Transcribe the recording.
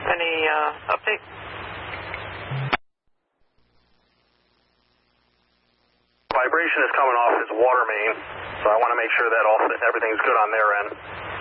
Any update? Vibration is coming off his water main, so I want to make sure that everything's good on their end.